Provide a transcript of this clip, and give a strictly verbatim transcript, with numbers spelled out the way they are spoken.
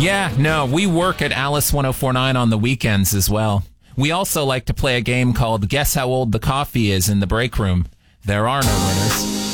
Yeah, no, we work at Alice ten forty-nine on the weekends as well. We also like to play a game called Guess How Old the Coffee Is in the Break Room. There are no winners.